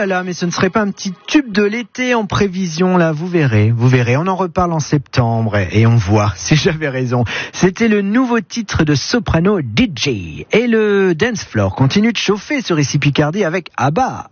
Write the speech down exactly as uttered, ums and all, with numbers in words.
là là, mais ce ne serait pas un petit tube de l'été en prévision là, vous verrez, vous verrez, on en reparle en septembre et, et on voit si j'avais raison. C'était le nouveau titre de Soprano D J et le dance floor continue de chauffer sur Ici Picardie avec ABBA.